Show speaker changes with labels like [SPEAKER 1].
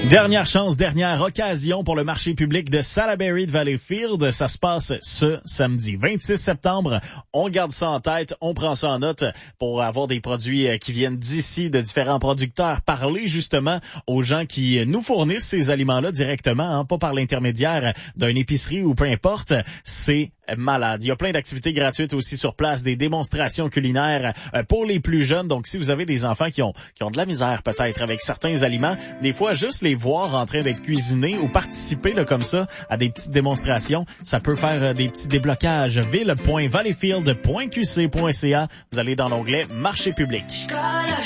[SPEAKER 1] Dernière chance, dernière occasion pour le marché public de Salaberry de Valleyfield. Ça se passe ce samedi 26 septembre. On garde ça en tête, on prend ça en note pour avoir des produits qui viennent d'ici, de différents producteurs. Parler justement aux gens qui nous fournissent ces aliments-là directement, pas par l'intermédiaire d'une épicerie ou peu importe. C'est malade. Il y a plein d'activités gratuites aussi sur place, des démonstrations culinaires pour les plus jeunes. Donc, si vous avez des enfants qui ont de la misère peut-être avec certains aliments, des fois, juste les voir en train d'être cuisinés ou participer là, comme ça à des petites démonstrations, ça peut faire des petits déblocages. ville.valleyfield.qc.ca. Vous allez dans l'onglet Marché public.